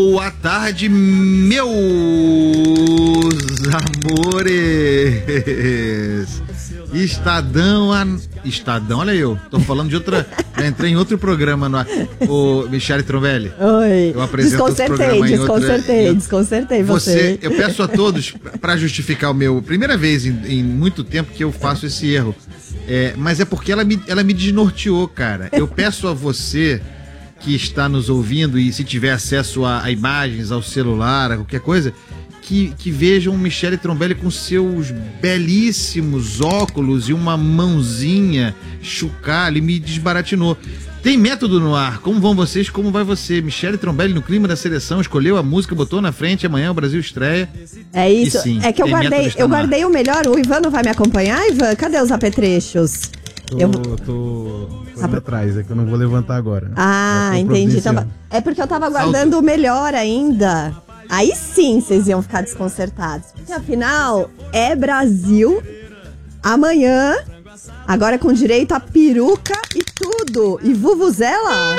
Boa tarde, meus amores. Estadão, olha eu, tô falando de outra, já entrei em outro programa no o Michele Trombelli. Oi. Eu apresento Desconcertei você. Eu peço a todos para justificar o meu, primeira vez em muito tempo que eu faço esse erro. Mas é porque ela me desnorteou, cara. Eu peço a você que está nos ouvindo e se tiver acesso a imagens, ao celular, a qualquer coisa, que vejam Michele Trombelli com seus belíssimos óculos e uma mãozinha chucalha, e me desbaratinou. Tem método no ar. Como vão vocês? Como vai você? Michele Trombelli no clima da seleção, escolheu a música, botou na frente, amanhã o Brasil estreia. É isso. Sim, é que eu guardei o melhor. O Ivan não vai me acompanhar, Ivan? Cadê os apetrechos? Tô atrás, é que eu não vou levantar agora. Ah, entendi. Então, é porque eu tava guardando o melhor ainda. Aí sim vocês iam ficar desconcertados. Porque afinal, é Brasil amanhã, agora com direito a peruca e tudo. E vuvuzela.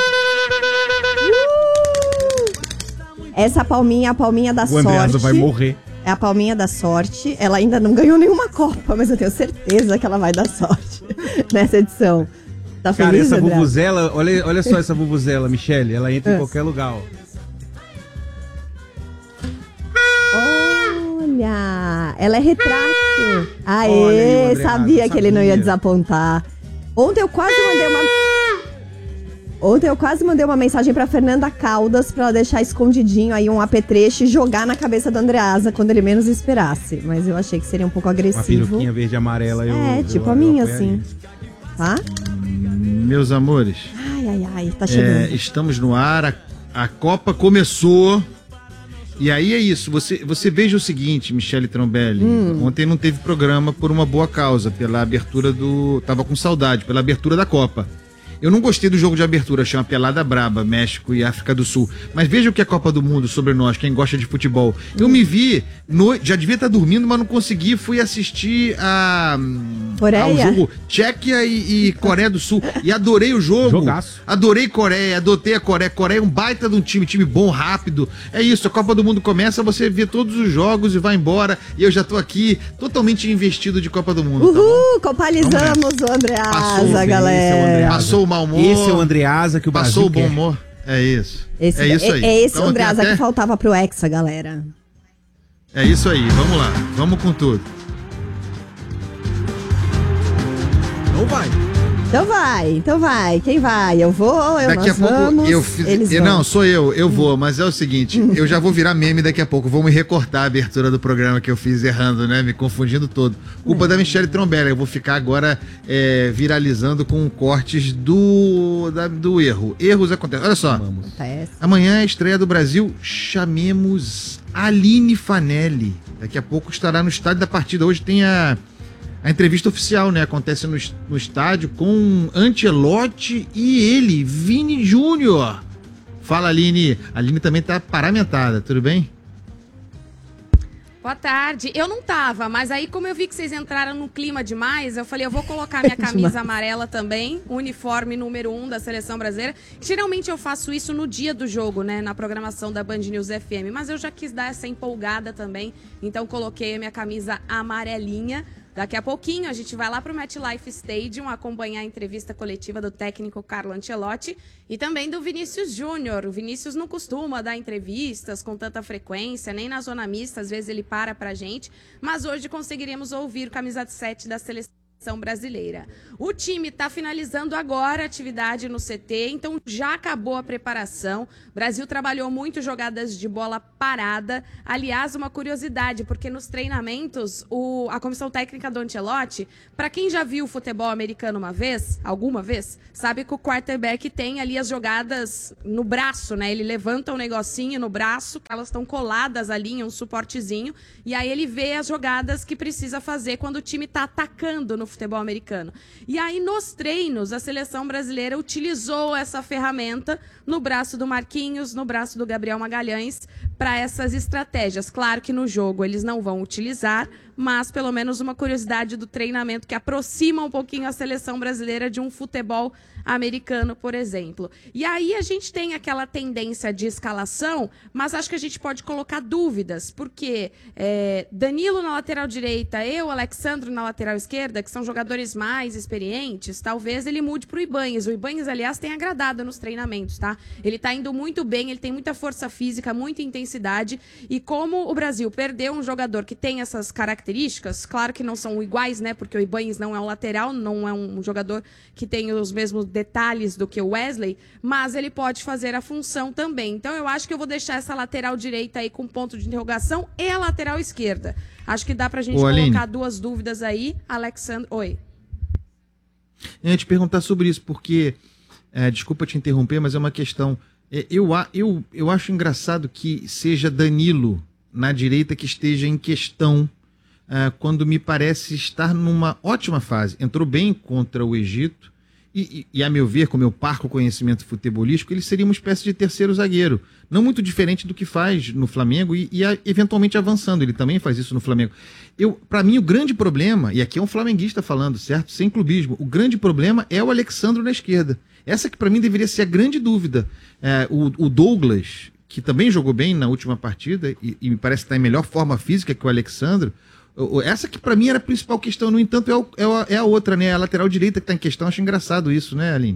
Essa palminha, a palminha da sorte. O Andreasa vai morrer. É a palminha da sorte. Ela ainda não ganhou nenhuma Copa, mas eu tenho certeza que ela vai dar sorte nessa edição. Tá feliz, cara, essa André? vuvuzela, olha só essa vuvuzela, Michele, ela entra em qualquer lugar, ó. Olha, ela é retrátil. Aê, Olha aí, sabia que ele não ia desapontar. Ontem eu quase mandei uma mensagem pra Fernanda Caldas pra ela deixar escondidinho aí um apetrecho e jogar na cabeça do Andreasa quando ele menos esperasse. Mas eu achei que seria um pouco agressivo. Uma peruquinha verde e amarela. Tipo a minha, assim. Tá? Meus amores. Ai, tá chegando. Estamos no ar, a Copa começou. E aí é isso, você veja o seguinte, Michele Trombelli, ontem não teve programa por uma boa causa, pela abertura tava com saudade, pela abertura da Copa. Eu não gostei do jogo de abertura, chama Pelada Braba, México e África do Sul. Mas veja o que é a Copa do Mundo sobre nós, quem gosta de futebol. Eu me vi, já devia estar dormindo, mas não consegui, fui assistir ao jogo Tchequia e Coreia do Sul. E adorei o jogo. Jogaço. Adorei Coreia, adotei a Coreia. Coreia é um baita de um time bom, rápido. É isso, a Copa do Mundo começa, você vê todos os jogos e vai embora. E eu já tô aqui totalmente investido de Copa do Mundo. Uhul, tá copalizamos o Andreasa, galera. Passou o mau humor. Esse é o Andreasa que o Brasil passou o bom humor. É isso. É isso aí. É esse então, Andreasa que faltava pro Hexa, galera. É isso aí, vamos lá. Vamos com tudo. Então vai. Quem vai? Eu vou, daqui a pouco vamos, não, sou eu vou, mas é o seguinte, eu já vou virar meme daqui a pouco, vou me recortar a abertura do programa que eu fiz errando, né, me confundindo todo. Culpa da Michele Trombelli, eu vou ficar agora viralizando com cortes do erro. Erros acontecem. Olha só, amanhã é a estreia do Brasil, chamemos Aline Fanelli, daqui a pouco estará no estádio da partida, hoje tem a entrevista oficial, né? Acontece no estádio com Ancelotti e ele, Vini Júnior. Fala, Aline. A Aline também tá paramentada, tudo bem? Boa tarde. Eu não tava, mas aí como eu vi que vocês entraram no clima demais, eu falei, eu vou colocar minha camisa amarela também, uniforme número 1 da Seleção Brasileira. Geralmente eu faço isso no dia do jogo, né, na programação da Band News FM, mas eu já quis dar essa empolgada também, então coloquei a minha camisa amarelinha. Daqui a pouquinho a gente vai lá para o MetLife Stadium acompanhar a entrevista coletiva do técnico Carlo Ancelotti e também do Vinícius Júnior. O Vinícius não costuma dar entrevistas com tanta frequência, nem na zona mista, às vezes ele para pra gente, mas hoje conseguiremos ouvir o camisa 7 da seleção brasileira. O time está finalizando agora a atividade no CT, então já acabou a preparação. O Brasil trabalhou muito jogadas de bola parada. Aliás, uma curiosidade, porque nos treinamentos, a comissão técnica do Ancelotti, para quem já viu futebol americano alguma vez, sabe que o quarterback tem ali as jogadas no braço, né? Ele levanta um negocinho no braço, que elas estão coladas ali em um suportezinho, e aí ele vê as jogadas que precisa fazer quando o time está atacando no futebol americano. E aí, nos treinos, a seleção brasileira utilizou essa ferramenta no braço do Marquinhos, no braço do Gabriel Magalhães, para essas estratégias. Claro que no jogo eles não vão utilizar, mas pelo menos uma curiosidade do treinamento que aproxima um pouquinho a seleção brasileira de um futebol americano, por exemplo. E aí a gente tem aquela tendência de escalação, mas acho que a gente pode colocar dúvidas, porque Danilo na lateral direita, Alexandro na lateral esquerda, que são jogadores mais experientes, talvez ele mude para o Ibanez. O Ibanez, aliás, tem agradado nos treinamentos, tá? Ele tá indo muito bem, ele tem muita força física, muita intensidade, e como o Brasil perdeu um jogador que tem essas características, claro que não são iguais, né? Porque o Ibanez não é um lateral, não é um jogador que tem os mesmos detalhes do que o Wesley, mas ele pode fazer a função também. Então eu acho que eu vou deixar essa lateral direita aí com ponto de interrogação e a lateral esquerda. Acho que dá pra gente colocar duas dúvidas aí. Alexandre, oi. Eu ia te perguntar sobre isso, porque, desculpa te interromper, mas é uma questão. Eu acho engraçado que seja Danilo na direita que esteja em questão, quando me parece estar numa ótima fase. Entrou bem contra o Egito e a meu ver, com o meu parco conhecimento futebolístico, ele seria uma espécie de terceiro zagueiro. Não muito diferente do que faz no Flamengo e eventualmente avançando. Ele também faz isso no Flamengo. Para mim, o grande problema, e aqui é um flamenguista falando, certo? Sem clubismo, o grande problema é o Alexandro na esquerda. Essa que para mim deveria ser a grande dúvida. O Douglas, que também jogou bem na última partida e me parece estar em melhor forma física que o Alexandro, essa que para mim era a principal questão. No entanto, é a outra, né? A lateral direita que está em questão. Acho engraçado isso, né, Aline?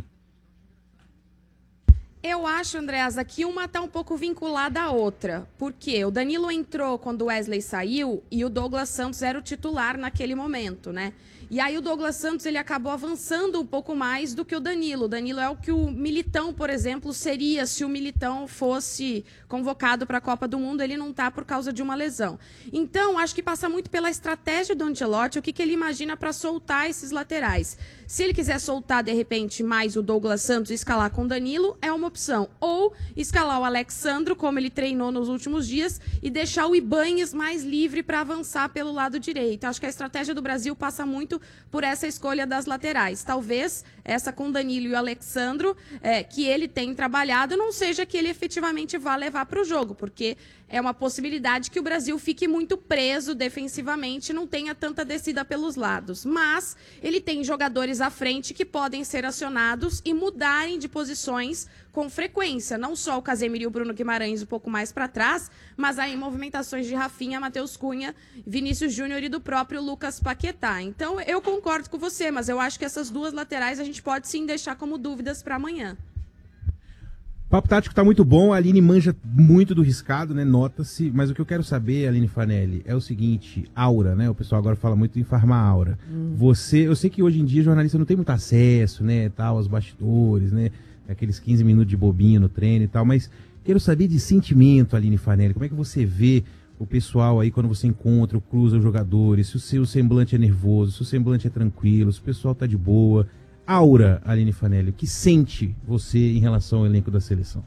Eu acho, Andreasa, que uma está um pouco vinculada à outra. Por quê? O Danilo entrou quando o Wesley saiu e o Douglas Santos era o titular naquele momento, né? E aí o Douglas Santos ele acabou avançando um pouco mais do que o Danilo. O Danilo é o que o Militão, por exemplo, seria se o Militão fosse convocado para a Copa do Mundo. Ele não está por causa de uma lesão. Então, acho que passa muito pela estratégia do Ancelotti, o que ele imagina para soltar esses laterais. Se ele quiser soltar, de repente, mais o Douglas Santos e escalar com o Danilo, é uma opção. Ou escalar o Alexandro, como ele treinou nos últimos dias, e deixar o Ibanez mais livre para avançar pelo lado direito. Acho que a estratégia do Brasil passa muito por essa escolha das laterais. Talvez essa com o Danilo e o Alexandro, que ele tem trabalhado, não seja que ele efetivamente vá levar para o jogo, porque é uma possibilidade que o Brasil fique muito preso defensivamente, não tenha tanta descida pelos lados. Mas ele tem jogadores à frente que podem ser acionados e mudarem de posições com frequência. Não só o Casemiro e o Bruno Guimarães um pouco mais para trás, mas aí movimentações de Rafinha, Matheus Cunha, Vinícius Júnior e do próprio Lucas Paquetá. Então eu concordo com você, mas eu acho que essas duas laterais a gente pode sim deixar como dúvidas para amanhã. O Papo Tático tá muito bom, a Aline manja muito do riscado, né? Nota-se, mas o que eu quero saber, Aline Fanelli, é o seguinte, aura, né? O pessoal agora fala muito em farmar aura. Eu sei que hoje em dia jornalista não tem muito acesso, né, tal, aos bastidores, né? Aqueles 15 minutos de bobinha no treino e tal, mas quero saber de sentimento, Aline Fanelli, como é que você vê o pessoal aí quando você encontra, cruza os jogadores, se o seu semblante é nervoso, se o semblante é tranquilo, se o pessoal tá de boa. Aura, Aline Fanelli, o que sente você em relação ao elenco da seleção?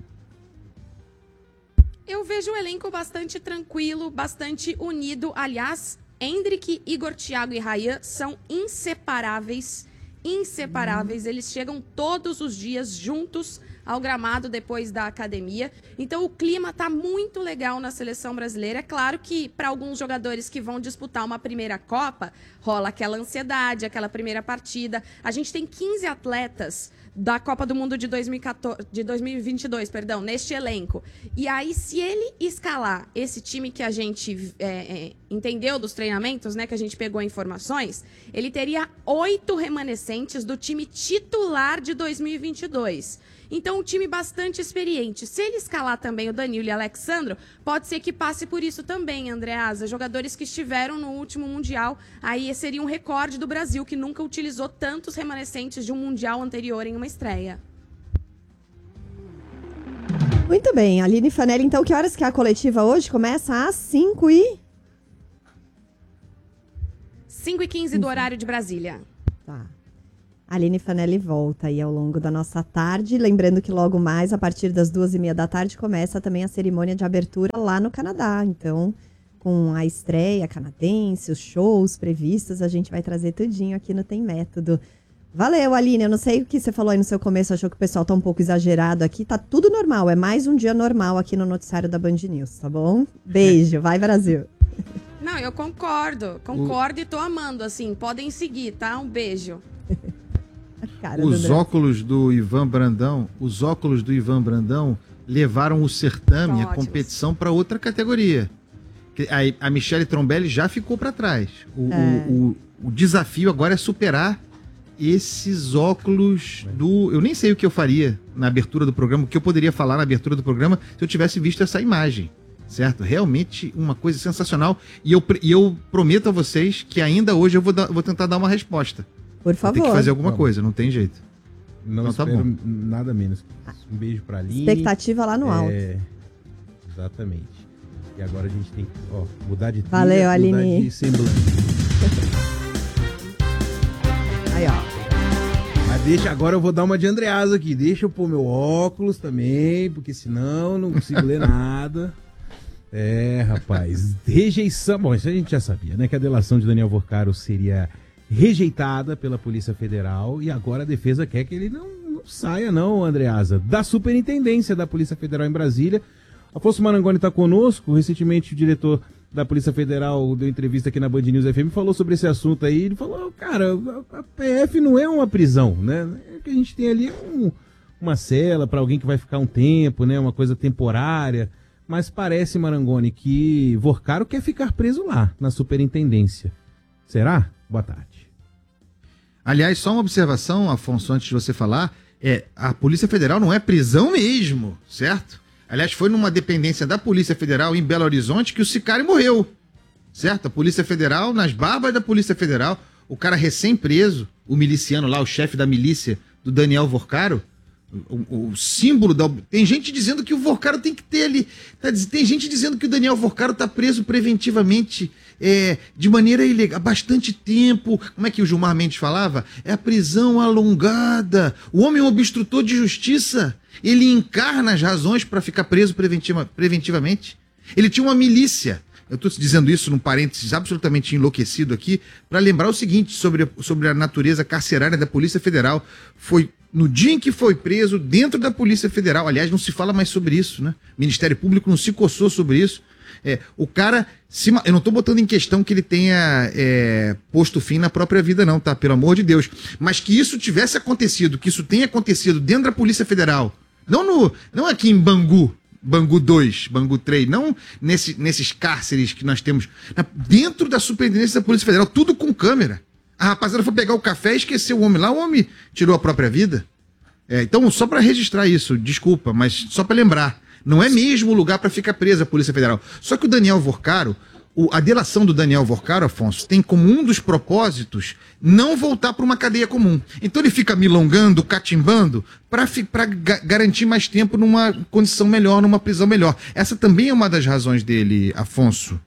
Eu vejo o elenco bastante tranquilo, bastante unido. Aliás, Endrick, Igor, Thiago e Rayan são inseparáveis. Eles chegam todos os dias juntos ao gramado depois da academia. Então o clima tá muito legal na seleção brasileira. É claro que para alguns jogadores que vão disputar uma primeira Copa, rola aquela ansiedade, aquela primeira partida. A gente tem 15 atletas da Copa do Mundo de 2022, neste elenco. E aí, se ele escalar esse time que a gente entendeu dos treinamentos, né, que a gente pegou informações, ele teria 8 remanescentes do time titular de 2022. Então, um time bastante experiente. Se ele escalar também o Danilo e o Alexandro, pode ser que passe por isso também, Andreasa. Jogadores que estiveram no último Mundial, aí seria um recorde do Brasil, que nunca utilizou tantos remanescentes de um Mundial anterior em uma estreia. Muito bem, Aline Fanelli, então que horas que é a coletiva hoje? Começa às 5h15 do horário de Brasília. Tá. A Aline Fanelli volta aí ao longo da nossa tarde. Lembrando que logo mais, a partir das 2h30 da tarde, começa também a cerimônia de abertura lá no Canadá. Então, com a estreia canadense, os shows previstos, a gente vai trazer tudinho aqui no Tem Método. Valeu, Aline. Eu não sei o que você falou aí no seu começo, achou que o pessoal tá um pouco exagerado aqui. Tá tudo normal, é mais um dia normal aqui no noticiário da Band News, tá bom? Beijo, vai Brasil. Não, eu concordo e tô amando, assim, podem seguir, tá? Um beijo. Os óculos do Ivan Brandão levaram o certame, a competição, para outra categoria. A Michele Trombelli já ficou para trás. O desafio agora é superar esses óculos do... Eu nem sei o que eu faria na abertura do programa, o que eu poderia falar na abertura do programa se eu tivesse visto essa imagem, certo? Realmente uma coisa sensacional. E eu prometo a vocês que ainda hoje eu vou tentar dar uma resposta. Por favor. Tem que fazer alguma coisa, não tem jeito. Não então, espero tá bom. Nada menos. Um beijo pra Aline. Expectativa lá no alto. Exatamente. E agora a gente tem que mudar de trilha, valeu, Aline. mudar de semblante. Aí, ó. Mas deixa, agora eu vou dar uma de Andreasa aqui. Deixa eu pôr meu óculos também, porque senão não consigo ler nada. Rapaz. Rejeição. Bom, isso a gente já sabia, né? Que a delação de Daniel Vorcaro seria rejeitada pela Polícia Federal e agora a defesa quer que ele não saia, não, Andreasa, da superintendência da Polícia Federal em Brasília. Afonso Marangoni está conosco. Recentemente o diretor da Polícia Federal deu entrevista aqui na Band News FM, falou sobre esse assunto aí. Ele falou, cara, a PF não é uma prisão, né? O que a gente tem ali é uma cela para alguém que vai ficar um tempo, né? Uma coisa temporária. Mas parece, Marangoni, que Vorcaro quer ficar preso lá, na superintendência. Será? Boa tarde. Aliás, só uma observação, Afonso, antes de você falar, a Polícia Federal não é prisão mesmo, certo? Aliás, foi numa dependência da Polícia Federal em Belo Horizonte que o sicário morreu, certo? A Polícia Federal, nas barbas da Polícia Federal, o cara recém-preso, o miliciano lá, o chefe da milícia do Daniel Vorcaro, o símbolo da... Tem gente dizendo que o Vorcaro tem que ter ali... Tem gente dizendo que o Daniel Vorcaro está preso preventivamente de maneira ilegal há bastante tempo. Como é que o Gilmar Mendes falava? É a prisão alongada. O homem é um obstrutor de justiça. Ele encarna as razões para ficar preso preventivamente. Ele tinha uma milícia. Eu estou dizendo isso num parênteses absolutamente enlouquecido aqui, para lembrar o seguinte sobre a natureza carcerária da Polícia Federal. Foi no dia em que foi preso, dentro da Polícia Federal, aliás, não se fala mais sobre isso, né? O Ministério Público não se coçou sobre isso. O cara, eu não estou botando em questão que ele tenha posto fim na própria vida não, tá? Pelo amor de Deus. Mas que isso tivesse acontecido, que isso tenha acontecido dentro da Polícia Federal, não aqui em Bangu 2, Bangu 3, não nesses cárceres que nós temos, dentro da superintendência da Polícia Federal, tudo com câmera. A rapaziada foi pegar o café e esqueceu o homem lá, o homem tirou a própria vida. Então, só para registrar isso, desculpa, mas só para lembrar, não é mesmo o lugar para ficar presa a Polícia Federal. Só que o Daniel Vorcaro, a delação do Daniel Vorcaro, Afonso, tem como um dos propósitos não voltar para uma cadeia comum. Então ele fica milongando, catimbando, para garantir mais tempo numa condição melhor, numa prisão melhor. Essa também é uma das razões dele, Afonso.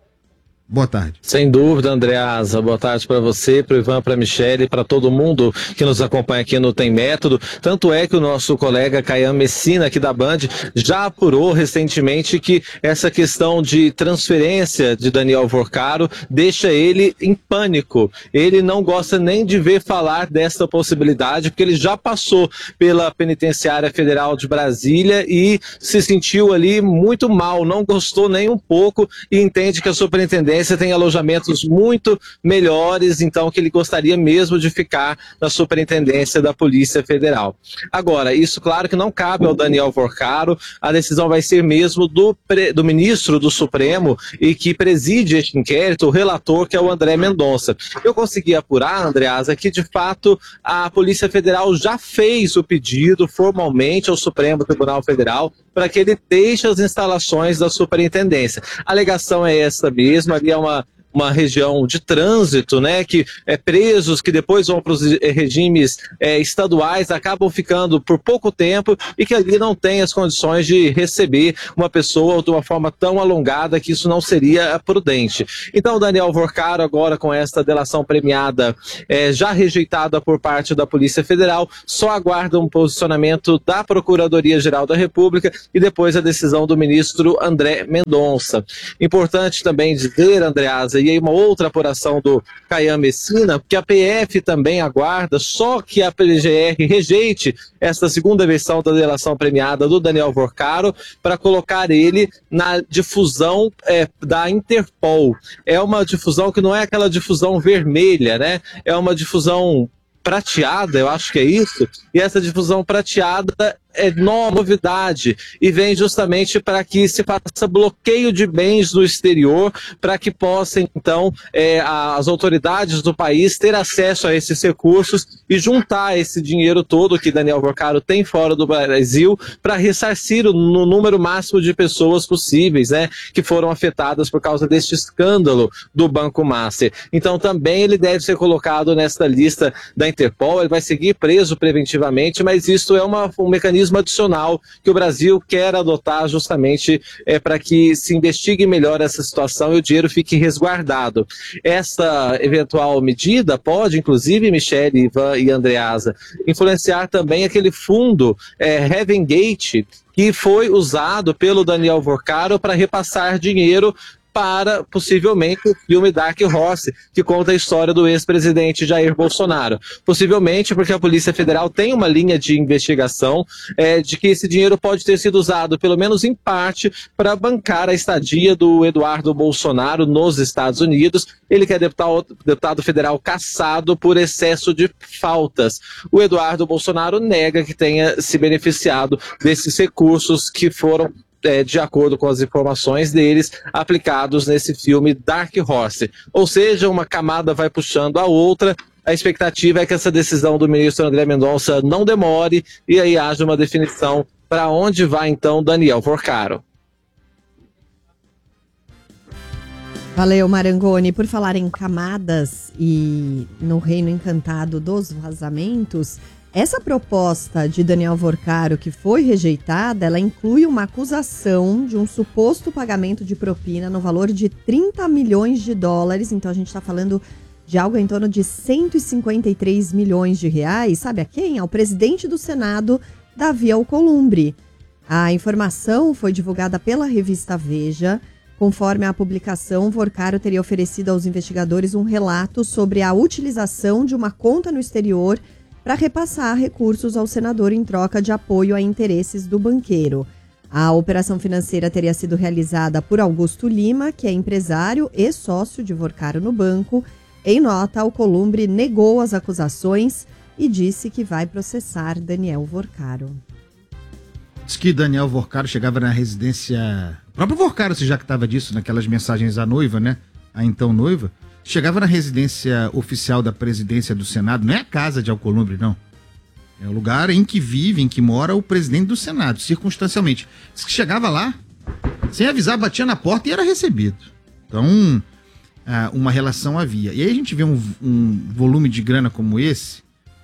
Boa tarde. Sem dúvida, Andreasa. Boa tarde para você, para o Ivan, para a Michele, para todo mundo que nos acompanha aqui no Tem Método. Tanto é que o nosso colega Caian Messina, aqui da Band, já apurou recentemente que essa questão de transferência de Daniel Vorcaro deixa ele em pânico. Ele não gosta nem de ver falar dessa possibilidade, porque ele já passou pela Penitenciária Federal de Brasília e se sentiu ali muito mal, não gostou nem um pouco e entende que a superintendência tem alojamentos muito melhores, então que ele gostaria mesmo de ficar na superintendência da Polícia Federal. Agora, isso claro que não cabe ao Daniel Vorcaro, a decisão vai ser mesmo do ministro do Supremo e que preside este inquérito, o relator, que é o André Mendonça. Eu consegui apurar, Andreasa, que de fato a Polícia Federal já fez o pedido formalmente ao Supremo Tribunal Federal para que ele deixe as instalações da superintendência. A alegação é essa mesma, ali é uma região de trânsito, né, que presos que depois vão para os regimes estaduais acabam ficando por pouco tempo e que ali não tem as condições de receber uma pessoa de uma forma tão alongada que isso não seria prudente. Então o Daniel Vorcaro agora com esta delação premiada já rejeitada por parte da Polícia Federal, só aguarda um posicionamento da Procuradoria-Geral da República e depois a decisão do ministro André Mendonça. Importante também dizer, Andreasa, e e aí uma outra apuração do Caian Messina, porque a PF também aguarda só que a PGR rejeite essa segunda versão da delação premiada do Daniel Vorcaro para colocar ele na difusão da Interpol. É uma difusão que não é aquela difusão vermelha, né? É uma difusão prateada, eu acho que é isso, e essa difusão prateada é novidade e vem justamente para que se faça bloqueio de bens no exterior, para que possam, então, as autoridades do país ter acesso a esses recursos e juntar esse dinheiro todo que Daniel Vorcaro tem fora do Brasil para ressarcir no número máximo de pessoas possíveis, né, que foram afetadas por causa deste escândalo do Banco Master. Então também ele deve ser colocado nesta lista da Interpol, ele vai seguir preso preventivamente, mas isso é um mecanismo adicional que o Brasil quer adotar justamente para que se investigue melhor essa situação e o dinheiro fique resguardado. Essa eventual medida pode, inclusive, Michele, Ivan e Andreasa, influenciar também aquele fundo Heaven Gate que foi usado pelo Daniel Vorcaro para repassar dinheiro para, possivelmente, o filme Dark Horse, que conta a história do ex-presidente Jair Bolsonaro. Possivelmente porque a Polícia Federal tem uma linha de investigação de que esse dinheiro pode ter sido usado, pelo menos em parte, para bancar a estadia do Eduardo Bolsonaro nos Estados Unidos. Ele que é deputado federal cassado por excesso de faltas. O Eduardo Bolsonaro nega que tenha se beneficiado desses recursos que foram de acordo com as informações deles, aplicados nesse filme Dark Horse. Ou seja, uma camada vai puxando a outra. A expectativa é que essa decisão do ministro André Mendonça não demore e aí haja uma definição para onde vai então Daniel Vorcaro. Valeu, Marangoni. Por falar em camadas e no reino encantado dos vazamentos, essa proposta de Daniel Vorcaro que foi rejeitada, ela inclui uma acusação de um suposto pagamento de propina no valor de 30 milhões de dólares. Então a gente está falando de algo em torno de 153 milhões de reais. Sabe a quem? Ao presidente do Senado, Davi Alcolumbre. A informação foi divulgada pela revista Veja. Conforme a publicação, Vorcaro teria oferecido aos investigadores um relato sobre a utilização de uma conta no exterior para repassar recursos ao senador em troca de apoio a interesses do banqueiro. A operação financeira teria sido realizada por Augusto Lima, que é empresário e sócio de Vorcaro no banco. Em nota, Alcolumbre negou as acusações e disse que vai processar Daniel Vorcaro. Diz que Daniel Vorcaro chegava na residência... O próprio Vorcaro, se já que estava disso naquelas mensagens à noiva, né? A então noiva. Chegava na residência oficial da presidência do Senado, não é a casa de Alcolumbre, não. É o lugar em que vive, em que mora o presidente do Senado, circunstancialmente. Diz que chegava lá, sem avisar, batia na porta e era recebido. Então, uma relação havia. E aí a gente vê um volume de grana como esse,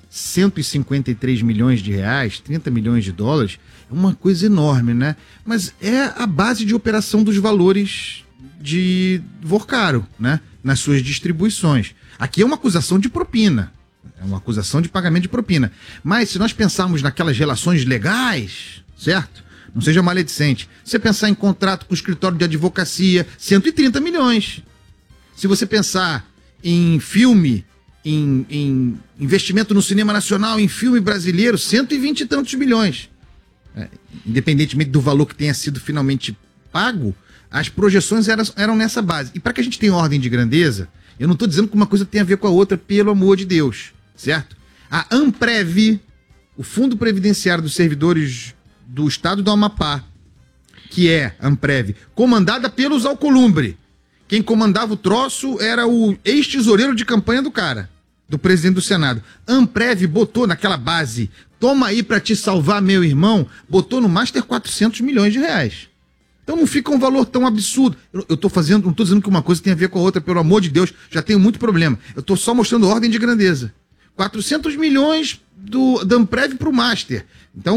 153 milhões de reais, 30 milhões de dólares, é uma coisa enorme, né? Mas é a base de operação dos valores de Vorcaro, né? Nas suas distribuições. Aqui é uma acusação de propina, é uma acusação de pagamento de propina. Mas se nós pensarmos naquelas relações legais, certo? Não seja maledicente. Se você pensar em contrato com o escritório de advocacia, 130 milhões. Se você pensar em filme, em investimento no cinema nacional, em filme brasileiro, 120 e tantos milhões. Independentemente do valor que tenha sido finalmente pago, as projeções eram nessa base. E para que a gente tenha ordem de grandeza, eu não estou dizendo que uma coisa tem a ver com a outra, pelo amor de Deus, certo? A Amprev, o Fundo Previdenciário dos Servidores do Estado do Amapá, que é Amprev, comandada pelos Alcolumbre. Quem comandava o troço era o ex-tesoureiro de campanha do cara, do presidente do Senado. Amprev botou naquela base, toma aí para te salvar, meu irmão, botou no Master 400 milhões de reais. Então não fica um valor tão absurdo. Eu tô fazendo, não tô dizendo que uma coisa tem a ver com a outra, pelo amor de Deus, já tenho muito problema. Eu tô só mostrando ordem de grandeza. 400 milhões da Amprev pro Master. Então,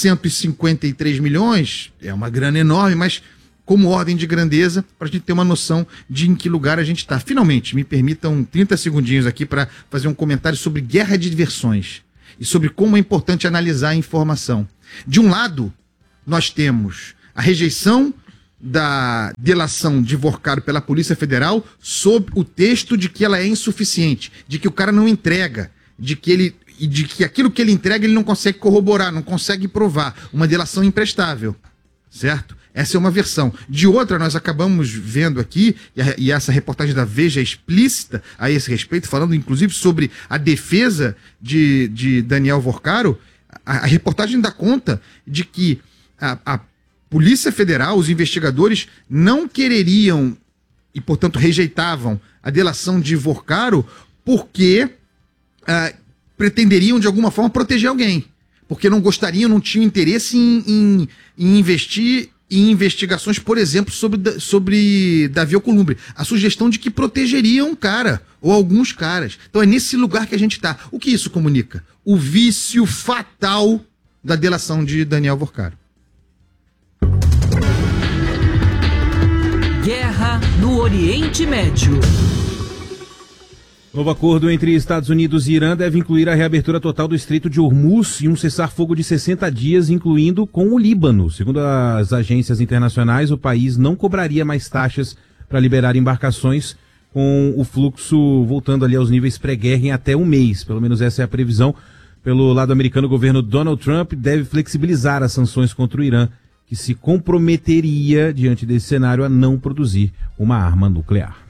153 milhões é uma grana enorme, mas como ordem de grandeza, para a gente ter uma noção de em que lugar a gente está. Finalmente, me permitam 30 segundinhos aqui para fazer um comentário sobre guerra de versões e sobre como é importante analisar a informação. De um lado, nós temos a rejeição da delação de Vorcaro pela Polícia Federal sob o texto de que ela é insuficiente, de que o cara não entrega, de que aquilo que ele entrega ele não consegue corroborar, não consegue provar, uma delação imprestável, certo? Essa é uma versão. De outra, nós acabamos vendo aqui, e essa reportagem da Veja é explícita a esse respeito, falando inclusive sobre a defesa de Daniel Vorcaro, a reportagem dá conta de que a Polícia Federal, os investigadores, não quereriam e, portanto, rejeitavam a delação de Vorcaro porque pretenderiam, de alguma forma, proteger alguém. Porque não gostariam, não tinham interesse em investir em investigações, por exemplo, sobre Davi Alcolumbre. A sugestão de que protegeriam um cara, ou alguns caras. Então é nesse lugar que a gente está. O que isso comunica? O vício fatal da delação de Daniel Vorcaro. Guerra no Oriente Médio. Novo acordo entre Estados Unidos e Irã deve incluir a reabertura total do Estreito de Hormuz e um cessar-fogo de 60 dias, incluindo com o Líbano. Segundo as agências internacionais, o país não cobraria mais taxas para liberar embarcações, com o fluxo voltando ali aos níveis pré-guerra em até um mês. Pelo menos essa é a previsão. Pelo lado americano, o governo Donald Trump deve flexibilizar as sanções contra o Irã, que se comprometeria, diante desse cenário, a não produzir uma arma nuclear.